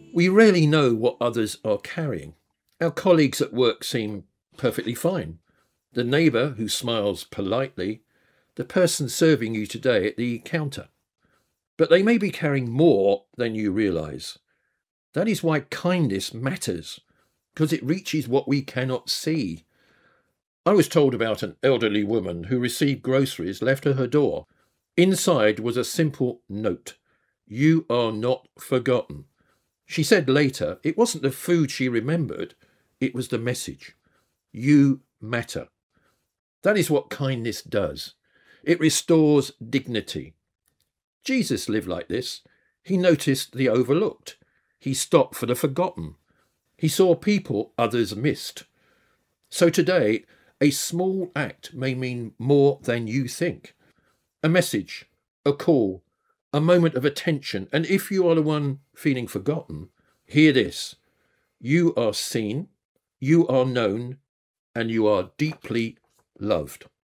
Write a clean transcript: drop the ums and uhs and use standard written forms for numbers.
We rarely know what others are carrying. Our colleagues at work seem perfectly fine. The neighbour who smiles politely, the person serving you today at the counter. But they may be carrying more than you realise. That is why kindness matters, because it reaches what we cannot see. I was told about an elderly woman who received groceries left at her door. Inside was a simple note: "You are not forgotten." She said later it wasn't the food she remembered, it was the message: "You matter." That is what kindness does. It restores dignity. Jesus lived like this. He noticed the overlooked. He stopped for the forgotten. He saw people others missed. So today, a small act may mean more than you think. A message, a call, a moment of attention. And if you are the one feeling forgotten, hear this: you are seen, you are known, and you are deeply loved.